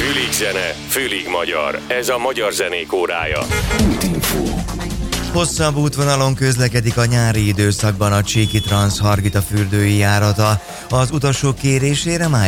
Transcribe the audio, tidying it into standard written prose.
Fülig zene, fülig magyar. Ez a Magyar Zenék órája. Hosszabb útvonalon közlekedik a nyári időszakban a Csíki Transz Hargita fürdői járata. Az utasok kérésére